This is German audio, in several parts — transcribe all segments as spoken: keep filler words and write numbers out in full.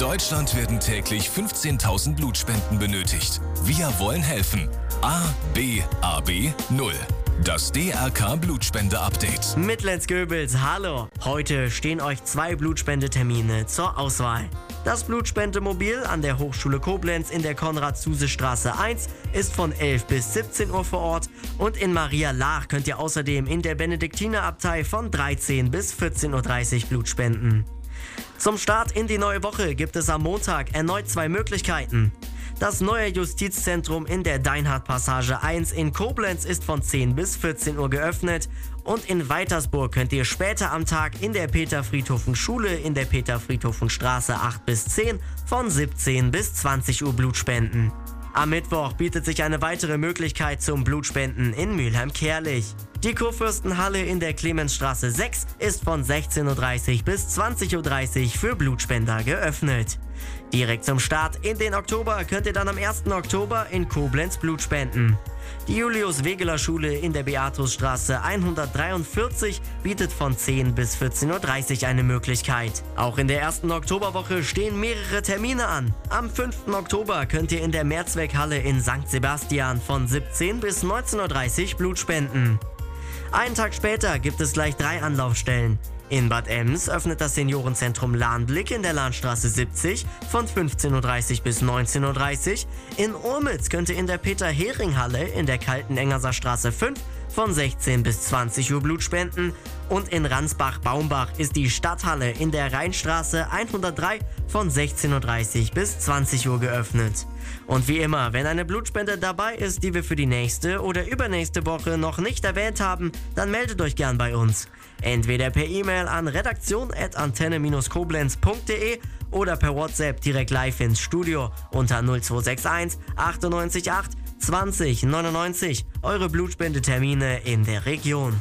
Deutschland werden täglich fünfzehntausend Blutspenden benötigt. Wir wollen helfen. A B A B null. Das D R K-Blutspende-Update. Mittellenz-Göbels, hallo! Heute stehen euch zwei Blutspendetermine zur Auswahl. Das Blutspendemobil an der Hochschule Koblenz in der Konrad-Zuse-Straße eins ist von elf bis siebzehn Uhr vor Ort und in Maria Laach könnt ihr außerdem in der Benediktinerabtei von dreizehn bis vierzehn Uhr dreißig Blut spenden. Zum Start in die neue Woche gibt es am Montag erneut zwei Möglichkeiten. Das neue Justizzentrum in der Deinhardt-Passage eins in Koblenz ist von zehn bis vierzehn Uhr geöffnet und in Weitersburg könnt ihr später am Tag in der Peter-Friedhofen-Schule in der Peter-Friedhofen-Straße acht bis zehn von siebzehn bis zwanzig Uhr Blut spenden. Am Mittwoch bietet sich eine weitere Möglichkeit zum Blutspenden in Mülheim-Kärlich. Die Kurfürstenhalle in der Clemensstraße sechs ist von sechzehn Uhr dreißig bis zwanzig Uhr dreißig für Blutspender geöffnet. Direkt zum Start in den Oktober könnt ihr dann am ersten Oktober in Koblenz Blut spenden. Die Julius-Wegeler-Schule in der Beatusstraße hundertdreiundvierzig bietet von zehn bis vierzehn Uhr dreißig eine Möglichkeit. Auch in der ersten Oktoberwoche stehen mehrere Termine an. Am fünften Oktober könnt ihr in der Mehrzweckhalle in Sankt Sebastian von siebzehn bis neunzehn Uhr dreißig Blut spenden. Einen Tag später gibt es gleich drei Anlaufstellen. In Bad Ems öffnet das Seniorenzentrum Lahnblick in der Lahnstraße siebzig von fünfzehn Uhr dreißig bis neunzehn Uhr dreißig. In Urmitz könnt ihr in der Peter-Hering-Halle in der Kaltenengerser Straße fünf von sechzehn bis zwanzig Uhr Blut spenden. Und in Ransbach-Baumbach ist die Stadthalle in der Rheinstraße hundertdrei von sechzehn Uhr dreißig bis zwanzig Uhr geöffnet. Und wie immer, wenn eine Blutspende dabei ist, die wir für die nächste oder übernächste Woche noch nicht erwähnt haben, dann meldet euch gern bei uns. Entweder per E-Mail an redaktion at antenne Bindestrich koblenz punkt de oder per WhatsApp direkt live ins Studio unter null zwei sechs eins achtundneunzig acht zwanzig neunundneunzig. Eure Blutspendetermine in der Region.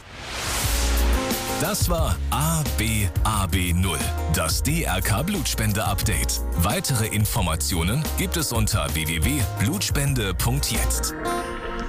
Das war A B A B null, das D R K-Blutspende-Update. Weitere Informationen gibt es unter w w w punkt blutspende punkt jetzt.